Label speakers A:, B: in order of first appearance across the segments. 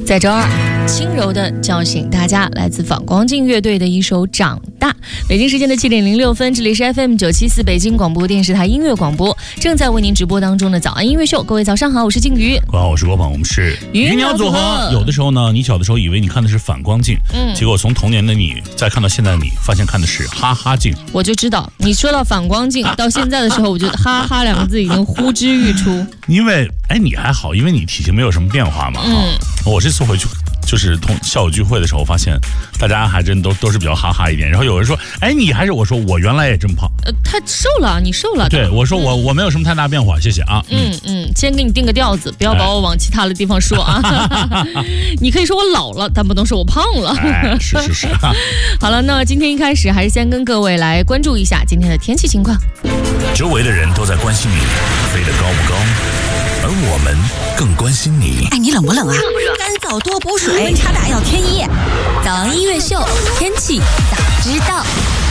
A: 在周二轻柔的叫醒大家，来自反光镜乐队的一首《长大》。北京时间的7点06分，这里是 FM 974北京广播电视台音乐广播，正在为您直播当中的早安音乐秀。各位早上好，我是静瑜。
B: 各位好，我是郭鹏，我们是鱼鸟组合。有的时候呢，你小的时候以为你看的是反光镜，结果从童年的你再看到现在的你，发现看的是哈哈镜。
A: 我就知道你说到反光镜到现在的时候，我觉得哈哈两个字已经呼之欲出。
B: 因为你还好，因为你体型没有什么变化嘛。我这次回去就是校友聚会的时候，发现大家还真都是比较哈哈一点。然后有人说，你还是，我说我原来也真胖。
A: 他瘦了，你瘦了。
B: 对，我说我没有什么太大变化，谢谢啊。
A: 先给你定个调子，不要把我往其他的地方说啊。你可以说我老了，但不能说我胖了。
B: 是。
A: 好了，那今天一开始还是先跟各位来关注一下今天的天气情况。
C: 周围的人都在关心你飞得高不高，而我们更关心你。
D: 你冷不冷啊？干燥多补水，温差大要添衣。
A: 早安音乐秀，天气早知道。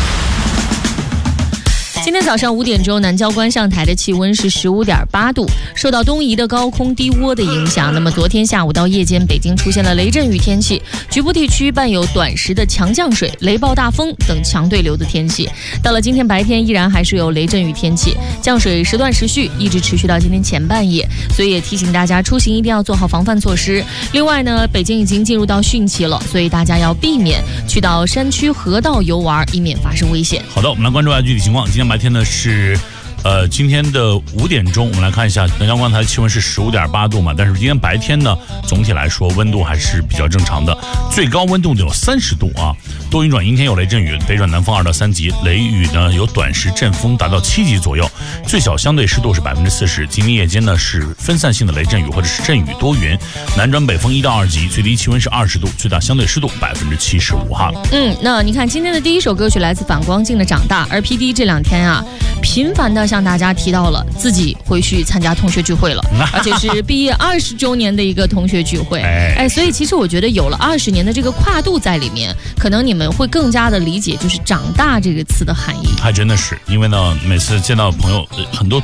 A: 今天早上5点钟，南郊关上台的气温是15.8度，受到东移的高空低涡的影响。那么昨天下午到夜间，北京出现了雷阵雨天气，局部地区伴有短时的强降水、雷暴大风等强对流的天气。到了今天白天，依然还是有雷阵雨天气，降水时断时续，一直持续到今天前半夜。所以也提醒大家出行一定要做好防范措施。另外呢，北京已经进入到汛期了，所以大家要避免去到山区河道游玩，以免发生危险。
B: 好的，我们来关注一下具体情况。今天白天呢是今天的5点钟，我们来看一下南郊关台气温是15.8度嘛，但是今天白天呢，总体来说温度还是比较正常的，最高温度有30度啊。多云转阴天，有雷阵雨，北转南风2到3级，雷雨呢有短时阵风达到7级左右，最小相对湿度是40%。今天夜间呢是分散性的雷阵雨或者是阵雨多云，南转北风1到2级，最低气温是20度，最大相对湿度75%哈。
A: 那你看今天的第一首歌曲来自反光镜的《长大》，而 PD 这2天啊，频繁的向大家提到了自己回去参加同学聚会了，而且是毕业20周年的一个同学聚会。所以其实我觉得有了20年的这个跨度在里面，可能你们会更加的理解就是长大这个词的含义。
B: 还真的是，因为呢每次见到朋友，很多